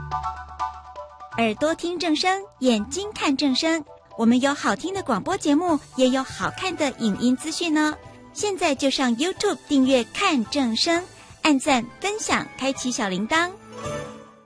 耳朵听正声，眼睛看正声。我们有好听的广播节目，也有好看的影音资讯哦。现在就上 YouTube 订阅看正声，按赞分享，开启小铃铛。